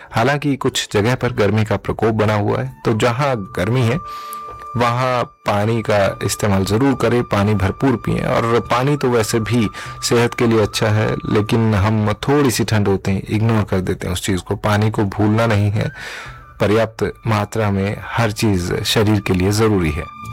हालांकि कुछ जगह पर गर्मी का प्रकोप बना हुआ है, तो जहां गर्मी है वहाँ पानी का इस्तेमाल ज़रूर करें, पानी भरपूर पिएं। और पानी तो वैसे भी सेहत के लिए अच्छा है, लेकिन हम थोड़ी सी ठंड होते हैं इग्नोर कर देते हैं उस चीज़ को। पानी को भूलना नहीं है, पर्याप्त मात्रा में हर चीज़ शरीर के लिए ज़रूरी है।